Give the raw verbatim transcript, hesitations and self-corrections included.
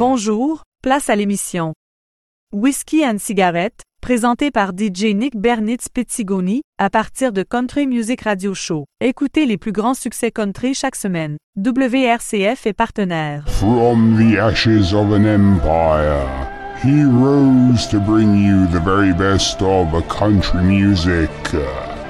Bonjour, place à l'émission Whiskey and Cigarette, présentée par D J Nick Bernitz Pettigoni, à partir de Country Music Radio Show. Écoutez les plus grands succès country chaque semaine. W R C F est partenaire. From the ashes of an empire, he rose to bring you the very best of a country music.